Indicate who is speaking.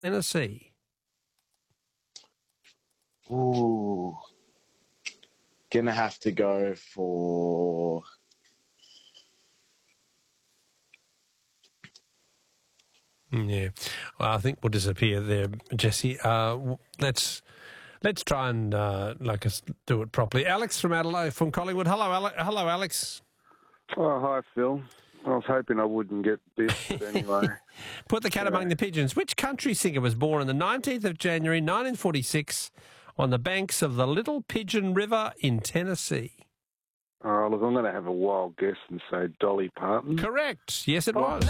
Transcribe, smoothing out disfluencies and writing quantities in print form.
Speaker 1: Tennessee.
Speaker 2: Ooh. Gonna have to go for...
Speaker 1: Yeah. Well, I think we'll disappear there, Jesse. Let's try and do it properly. Alex from Adelaide, from Collingwood. Hello, Alex.
Speaker 3: Oh, hi, Phil. I was hoping I wouldn't get this, but anyway.
Speaker 1: Put the cat among the pigeons. Which country singer was born on the 19th of January 1946 on the banks of the Little Pigeon River in Tennessee?
Speaker 3: Look, I'm going to have a wild guess and say Dolly Parton.
Speaker 1: Correct. Yes, it was.